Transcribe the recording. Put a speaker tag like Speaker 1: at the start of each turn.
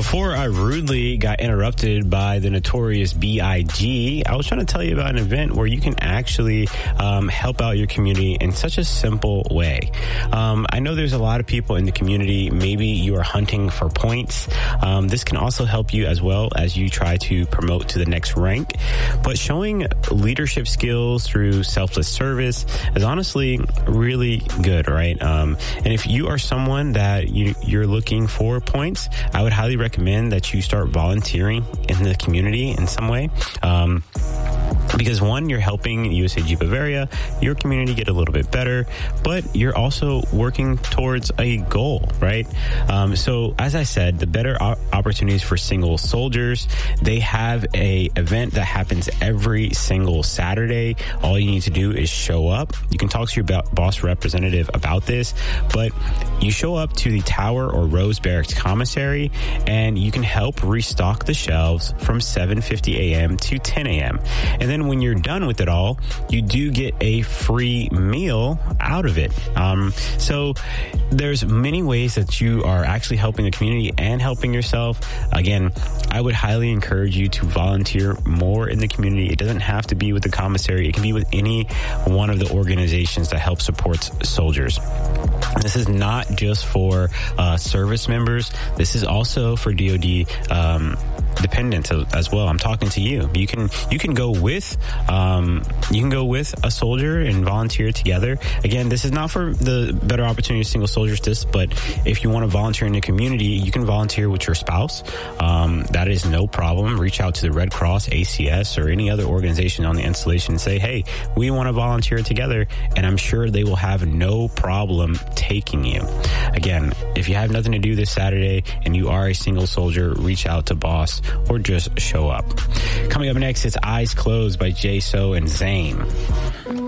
Speaker 1: Before I rudely got interrupted by the notorious B.I.G., I was trying to tell you about an event where you can actually help out your community in such a simple way. I know there's a lot of people in the community. Maybe you are hunting for points. This can also help you as well as you try to promote to the next rank. But showing leadership skills through selfless service is honestly really good, right? And if you are someone that you're looking for points, I would highly recommend that you start volunteering in the community in some way. Because one, you're helping USAG Bavaria, your community get a little bit better, but you're also working towards a goal, right? So as I said, the better opportunities for single soldiers, they have a event that happens every single Saturday. All you need to do is show up. You can talk to your boss representative about this, but you show up to the Tower or Rose Barracks Commissary and you can help restock the shelves from 7:50 a.m. to 10 a.m. And then when you're done with it all, you do get a free meal out of it. So there's many ways that you are actually helping the community and helping yourself. Again, I would highly encourage you to volunteer more in the community. It doesn't have to be with the commissary. It can be with any one of the organizations that help support soldiers. This is not just for service members. This is also for DoD dependents as well. I'm talking to you. You can go with a soldier and volunteer together. Again, this is not for the better opportunity single soldiers, but if you want to volunteer in the community, you can volunteer with your spouse. That is no problem. Reach out to the Red Cross, ACS, or any other organization on the installation and say, hey, we want to volunteer together, and I'm sure they will have no problem taking you. Again, if you have nothing to do this Saturday and you are a single soldier, reach out to boss or just show up. Coming up next, it's Eyes Closed by J-So and Zane.